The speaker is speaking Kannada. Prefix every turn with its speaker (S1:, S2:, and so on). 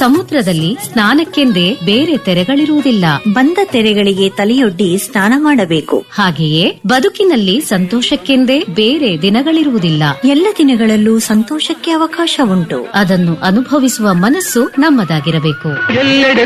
S1: ಸಮುದ್ರದಲ್ಲಿ ಸ್ನಾನಕ್ಕೆಂದೇ ಬೇರೆ ತೆರೆಗಳಿರುವುದಿಲ್ಲ.
S2: ಬಂದ ತೆರೆಗಳಿಗೆ ತಲೆಯೊಡ್ಡಿ ಸ್ನಾನ ಮಾಡಬೇಕು.
S1: ಹಾಗೆಯೇ ಬದುಕಿನಲ್ಲಿ ಸಂತೋಷಕ್ಕೆಂದೇ ಬೇರೆ ದಿನಗಳಿರುವುದಿಲ್ಲ.
S2: ಎಲ್ಲ ದಿನಗಳಲ್ಲೂ ಸಂತೋಷಕ್ಕೆ ಅವಕಾಶ ಉಂಟು.
S1: ಅದನ್ನು ಅನುಭವಿಸುವ ಮನಸ್ಸು ನಮ್ಮದಾಗಿರಬೇಕು.